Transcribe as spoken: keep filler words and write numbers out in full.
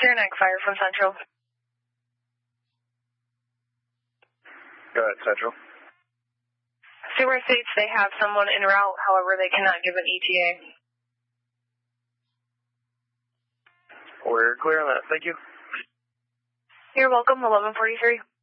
Zero nine Fire from Central. Go ahead, Central. Seaware states they have someone en route, however, they cannot give an E T A. We're clear on that. Thank you. You're welcome, eleven forty-three.